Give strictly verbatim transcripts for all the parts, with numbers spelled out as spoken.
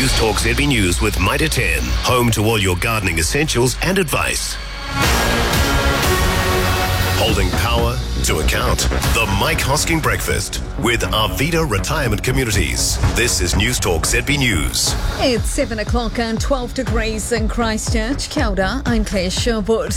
News Talk Z B News with Mitre ten, home to all your gardening essentials and advice. Holding power to account. The Mike Hosking Breakfast with Arvida Retirement Communities. This is News Talk Z B News. It's seven o'clock and twelve degrees in Christchurch. Kia ora, I'm Claire Sherwood.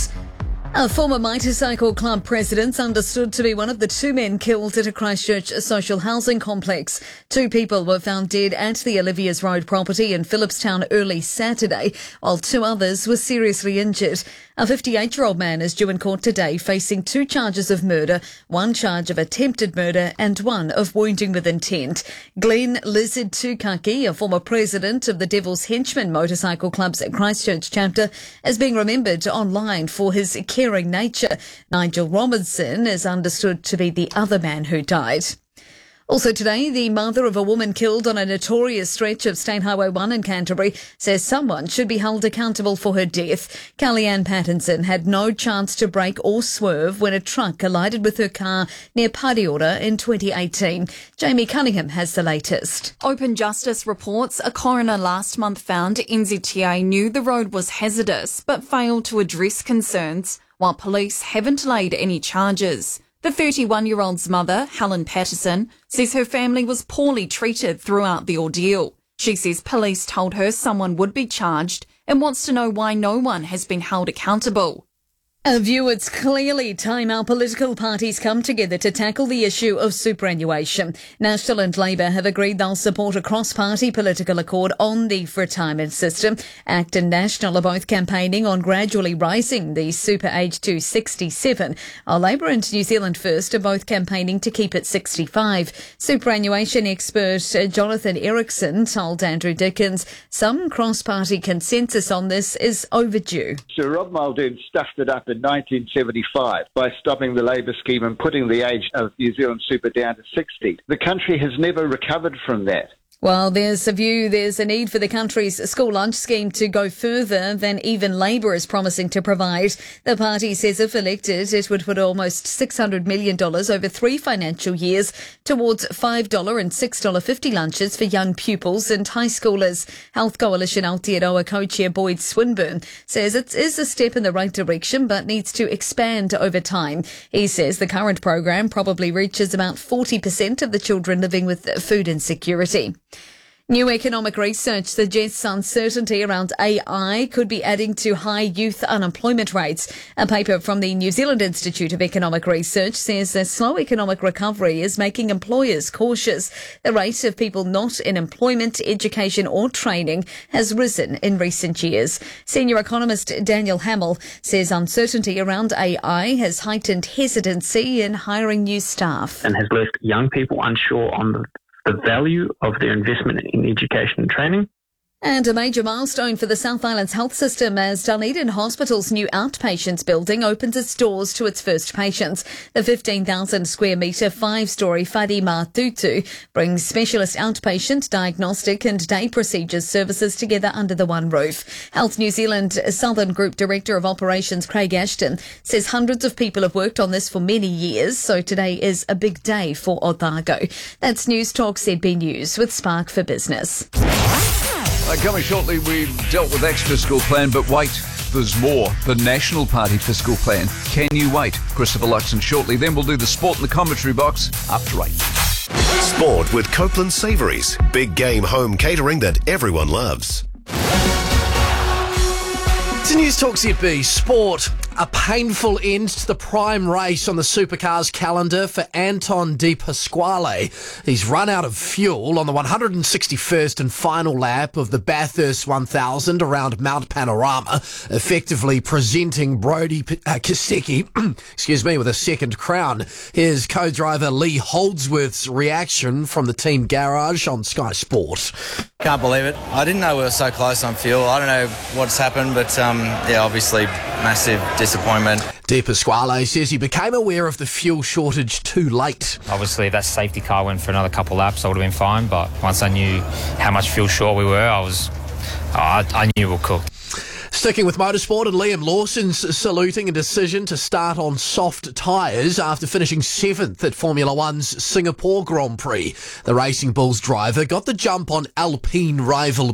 A former motorcycle club president understood to be one of the two men killed at a Christchurch social housing complex. Two people were found dead at the Olivia's Road property in Phillipstown early Saturday, while two others were seriously injured. A fifty-eight-year-old man is due in court today facing two charges of murder, one charge of attempted murder and one of wounding with intent. Glenn Lizard Tukaki, a former president of the Devil's Henchman Motorcycle Club's Christchurch chapter, is being remembered online for his caring nature. Nigel Robinson is understood to be the other man who died. Also today, the mother of a woman killed on a notorious stretch of State Highway one in Canterbury says someone should be held accountable for her death. Kellyanne Pattinson had no chance to brake or swerve when a truck collided with her car near Pariora in twenty eighteen. Jamie Cunningham has the latest. Open Justice reports a coroner last month found N Z T A knew the road was hazardous but failed to address concerns, while police haven't laid any charges. The thirty-one-year-old's mother, Helen Patterson, says her family was poorly treated throughout the ordeal. She says police told her someone would be charged and wants to know why no one has been held accountable. A view it's clearly time our political parties come together to tackle the issue of superannuation. National and Labour have agreed they'll support a cross-party political accord on the retirement system. ACT and National are both campaigning on gradually rising the super age to sixty-seven, while Labour and New Zealand First are both campaigning to keep it sixty-five. Superannuation expert Jonathan Erickson told Andrew Dickens some cross-party consensus on this is overdue. Sir Rob Muldoon stuffed it up in nineteen seventy-five by stopping the Labour scheme and putting the age of New Zealand super down to sixty. The country has never recovered from that. Well, there's a view there's a need for the country's school lunch scheme to go further than even Labour is promising to provide. The party says if elected, it would put almost six hundred million dollars over three financial years towards five dollars and six dollars fifty lunches for young pupils and high schoolers. Health Coalition Aotearoa co-chair Boyd Swinburne says it is a step in the right direction but needs to expand over time. He says the current program probably reaches about forty percent of the children living with food insecurity. New economic research suggests uncertainty around A I could be adding to high youth unemployment rates. A paper from the New Zealand Institute of Economic Research says a slow economic recovery is making employers cautious. The rate of people not in employment, education or training has risen in recent years. Senior economist Daniel Hamill says uncertainty around A I has heightened hesitancy in hiring new staff. And has left young people unsure on the the value of their investment in education and training. And a major milestone for the South Island's health system as Dunedin Hospital's new outpatients building opens its doors to its first patients. The fifteen thousand square metre five-storey Whare Mātutu brings specialist outpatient, diagnostic and day procedures services together under the one roof. Health New Zealand Southern Group Director of Operations Craig Ashton says hundreds of people have worked on this for many years, so today is a big day for Otago. That's News Talk Z B News with Spark for Business. Uh, coming shortly, we've dealt with X fiscal plan, but wait, there's more. The National Party fiscal plan. Can you wait? Christopher Luxon shortly. Then we'll do the sport in the commentary box after eight. Sport with Copeland Savouries. Big game home catering that everyone loves. To News Talk Z B, sport. A painful end to the prime race on the supercars calendar for Anton De Pasquale. He's run out of fuel on the one hundred sixty-first and final lap of the Bathurst one thousand around Mount Panorama, effectively presenting Brody uh, Kostecki, excuse me, with a second crown. Here's co-driver Lee Holdsworth's reaction from the team garage on Sky Sport. Can't believe it. I didn't know we were so close on fuel. I don't know what's happened, but um, yeah, obviously massive disappointment. De Pasquale says he became aware of the fuel shortage too late. Obviously, if that safety car went for another couple laps, I would have been fine. But once I knew how much fuel short we were, I was, oh, I, I knew we were cooked. Sticking with motorsport, and Liam Lawson's saluting a decision to start on soft tyres after finishing seventh at Formula One's Singapore Grand Prix. The Racing Bulls driver got the jump on Alpine rival